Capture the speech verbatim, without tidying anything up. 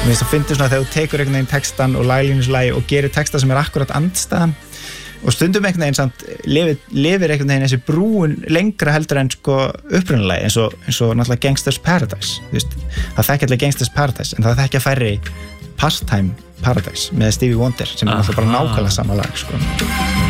Mér finnst það fyndið svona þegar þú tekur einhvern veginn textan og laglínuslagi og gerir texta sem er akkurat andstæðan og stundum einhvern veginn samt lifir, lifir einhvern veginn þessi brúin lengra heldur en sko upprunalagi eins og, eins og náttúrulega Gangsta's Paradise veist, það þekki allir Gangsta's Paradise en það þekki að færri Pastime Paradise með Stevie Wonder sem er náttúrulega bara nákvæmlega sama lag sko.